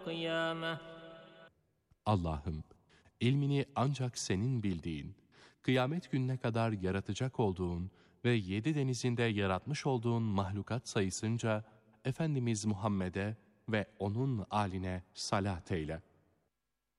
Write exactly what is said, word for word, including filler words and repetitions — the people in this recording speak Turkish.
القيامة Allah'ım, ilmini ancak senin bildiğin, kıyamet gününe kadar yaratacak olduğun ve yedi denizinde yaratmış olduğun mahlukat sayısınca Efendimiz Muhammed'e ve onun âline salat eyle.